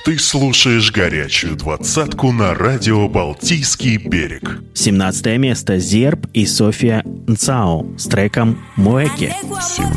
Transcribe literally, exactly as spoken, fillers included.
Ты слушаешь горячую двадцатку на радио «Балтийский берег». семнадцатое место. Зерб и София Нцао с треком «Моэке».